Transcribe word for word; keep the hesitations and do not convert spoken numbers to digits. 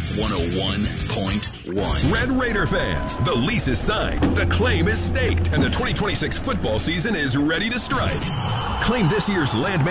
one oh one point one. Red Raider fans, the lease is signed, the claim is staked, and the twenty twenty-six football season is ready to strike. Claim this year's land